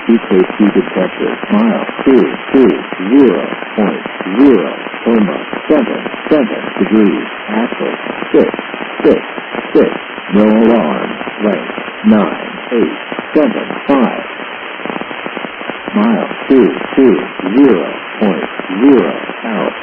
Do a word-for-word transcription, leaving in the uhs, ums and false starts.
safety detector. Mile two two zero point zero coma seven seven degrees. Axle six six six. No alarm. Length nine eight seven five. Mile two two zero point zero out.